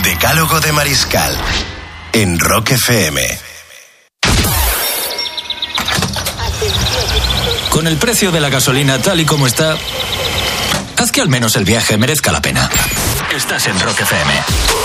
Decálogo de Mariscal en Rock FM. Con el precio de la gasolina tal y como está, haz que al menos el viaje merezca la pena. Estás en Rock FM.